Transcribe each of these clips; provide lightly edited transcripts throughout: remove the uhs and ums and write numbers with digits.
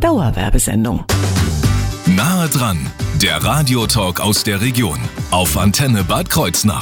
Dauerwerbesendung. Nahe dran, der Radiotalk aus der Region auf Antenne Bad Kreuznach.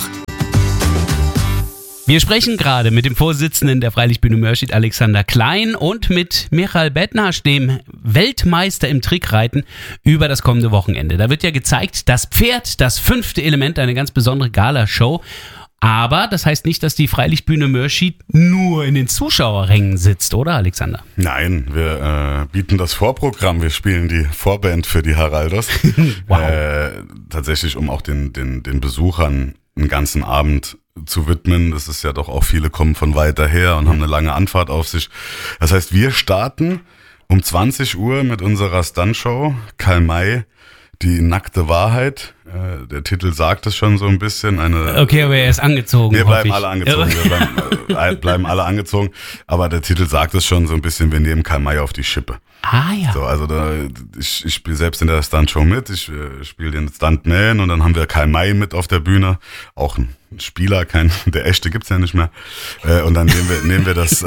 Wir sprechen gerade mit dem Vorsitzenden der Freilichtbühne Mörschid, Alexander Klein, und mit Michael Bednarz, dem Weltmeister im Trickreiten, über das kommende Wochenende. Da wird ja gezeigt, das Pferd, das 5. Element, eine ganz besondere Galashow. Aber das heißt nicht, dass die Freilichtbühne Mörschid nur in den Zuschauerrängen sitzt, oder Alexander? Nein, wir bieten das Vorprogramm, wir spielen die Vorband für die Heraldos. Wow. Tatsächlich, um auch den Besuchern einen ganzen Abend zu widmen. Das ist ja doch auch, viele kommen von weiter her und haben eine lange Anfahrt auf sich. Das heißt, wir starten um 20 Uhr mit unserer Stuntshow Karl May, die nackte Wahrheit. Der Titel sagt es schon so ein bisschen. Okay, aber er ist angezogen. Wir bleiben alle angezogen. Wir bleiben alle angezogen. Aber der Titel sagt es schon so ein bisschen, wir nehmen Karl May auf die Schippe. Ah ja. So, also ich spiele selbst in der Stuntshow mit, ich spiele den Stuntman und dann haben wir Karl May mit auf der Bühne, auch ein Spieler, der echte gibt's ja nicht mehr. Und dann nehmen wir das,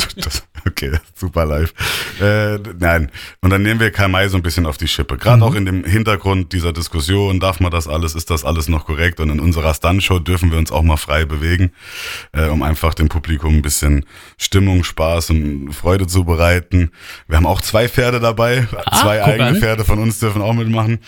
okay, super live. Nein, und dann nehmen wir Karl May so ein bisschen auf die Schippe. Gerade auch in dem Hintergrund dieser Diskussion, darf man das alles, ist das alles noch korrekt? Und in unserer Stuntshow dürfen wir uns auch mal frei bewegen, um einfach dem Publikum ein bisschen Stimmung, Spaß und Freude zu bereiten. Wir haben auch 2 Pferde dabei, 2 eigene Pferde von uns dürfen auch mitmachen.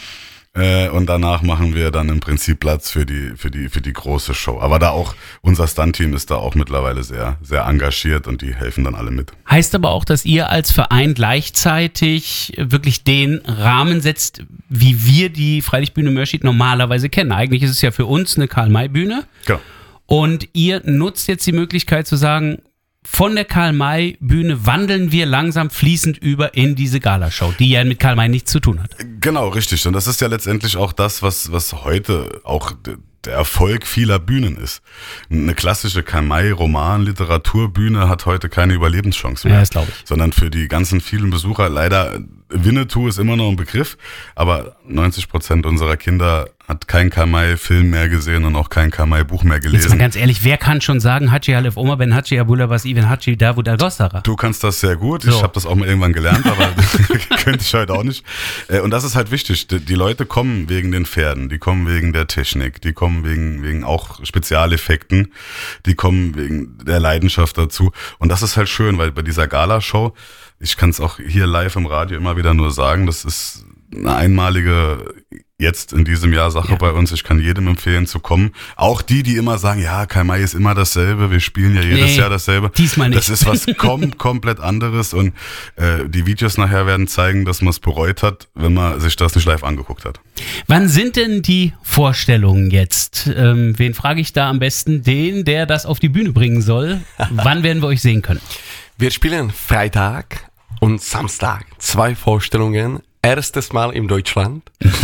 Und danach machen wir dann im Prinzip Platz für die große Show. Aber da auch, unser Stunt-Team ist da auch mittlerweile sehr, sehr engagiert und die helfen dann alle mit. Heißt aber auch, dass ihr als Verein gleichzeitig wirklich den Rahmen setzt, wie wir die Freilichtbühne Mörschid normalerweise kennen. Eigentlich ist es ja für uns eine Karl-May-Bühne. Genau. Und ihr nutzt jetzt die Möglichkeit zu sagen, von der Karl-May-Bühne wandeln wir langsam fließend über in diese Galashow, die ja mit Karl May nichts zu tun hat. Genau, richtig. Und das ist ja letztendlich auch das, was heute auch der Erfolg vieler Bühnen ist. Eine klassische Karl May Roman-Literaturbühne hat heute keine Überlebenschance mehr. Ja, das glaube ich. Sondern für die ganzen vielen Besucher, leider, Winnetou ist immer noch ein Begriff, aber 90% unserer Kinder hat kein Karl May-Film mehr gesehen und auch kein Karl May-Buch mehr gelesen. Jetzt mal ganz ehrlich, wer kann schon sagen, Haji Halef Oma Ben Haji Abula was Ivan Haji Davud Al-Dostara? Du kannst das sehr gut, so. Ich habe das auch mal irgendwann gelernt, aber könnte ich heute auch nicht. Und das ist halt wichtig, die Leute kommen wegen den Pferden, die kommen wegen der Technik, die kommen wegen auch Spezialeffekten, die kommen wegen der Leidenschaft dazu. Und das ist halt schön, weil bei dieser Galashow, ich kann es auch hier live im Radio immer wieder nur sagen, das ist eine einmalige, jetzt in diesem Jahr Sache bei uns. Ich kann jedem empfehlen zu kommen. Auch die immer sagen, ja, Karl May ist immer dasselbe, wir spielen ja jedes Jahr dasselbe. Diesmal nicht. Das ist was komplett anderes und die Videos nachher werden zeigen, dass man es bereut hat, wenn man sich das nicht live angeguckt hat. Wann sind denn die Vorstellungen jetzt? Wen frage ich da am besten? Den, der das auf die Bühne bringen soll. Wann werden wir euch sehen können? Wir spielen Freitag und Samstag 2 Vorstellungen. Erstes Mal in Deutschland.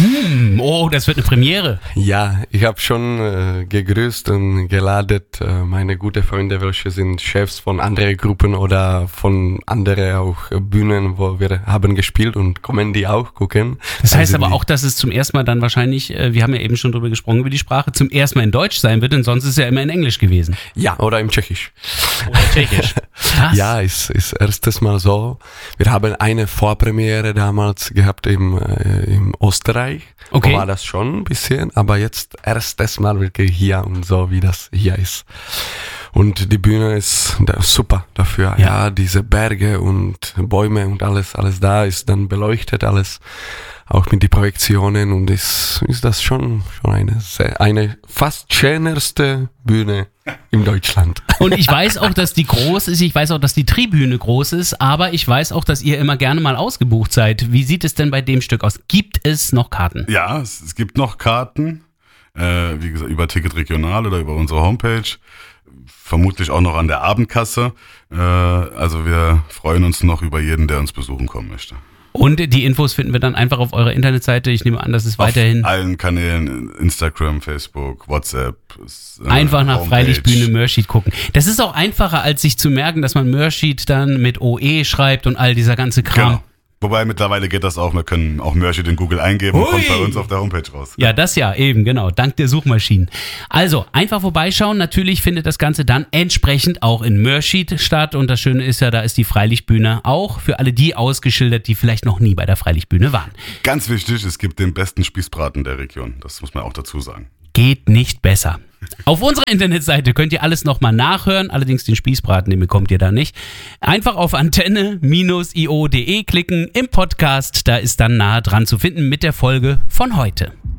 Oh, das wird eine Premiere. Ja, ich habe schon gegrüßt und geladen meine guten Freunde, welche sind Chefs von anderen Gruppen oder von anderen auch Bühnen, wo wir haben gespielt und kommen die auch gucken. Das heißt aber auch, dass es zum ersten Mal dann wahrscheinlich, wir haben ja eben schon drüber gesprochen, über die Sprache, zum ersten Mal in Deutsch sein wird, denn sonst ist es ja immer in Englisch gewesen. Ja, oder im Tschechisch. Oder Tschechisch. Krass. Ja, ist erstes Mal so. Wir haben eine Vorpremiere damals gehabt im Österreich. Okay. War das schon ein bisschen, aber jetzt erstes Mal wirklich hier und so, wie das hier ist. Und die Bühne ist super dafür. Ja, diese Berge und Bäume und alles da ist dann beleuchtet, alles. Auch mit den Projektionen und ist das schon eine fast schönerste Bühne in Deutschland. Und ich weiß auch, dass die groß ist, ich weiß auch, dass die Tribüne groß ist, aber ich weiß auch, dass ihr immer gerne mal ausgebucht seid. Wie sieht es denn bei dem Stück aus? Gibt es noch Karten? Ja, es gibt noch Karten, wie gesagt, über Ticket Regional oder über unsere Homepage. Vermutlich auch noch an der Abendkasse. Also wir freuen uns noch über jeden, der uns besuchen kommen möchte. Und die Infos finden wir dann einfach auf eurer Internetseite. Ich nehme an, dass es weiterhin... Auf allen Kanälen, Instagram, Facebook, WhatsApp. Einfach nach Homepage. Freilichtbühne Mörschid gucken. Das ist auch einfacher, als sich zu merken, dass man Mörschid dann mit OE schreibt und all dieser ganze Kram. Wobei mittlerweile geht das auch, wir können auch Mörschid in Google eingeben und kommt bei uns auf der Homepage raus. Ja, das ja, eben, genau, dank der Suchmaschinen. Also, einfach vorbeischauen, natürlich findet das Ganze dann entsprechend auch in Mörschid statt und das Schöne ist ja, da ist die Freilichtbühne auch für alle die ausgeschildert, die vielleicht noch nie bei der Freilichtbühne waren. Ganz wichtig, es gibt den besten Spießbraten der Region, das muss man auch dazu sagen. Geht nicht besser. Auf unserer Internetseite könnt ihr alles nochmal nachhören, allerdings den Spießbraten, den bekommt ihr da nicht. Einfach auf antenne-io.de klicken im Podcast, da ist dann nahe dran zu finden mit der Folge von heute.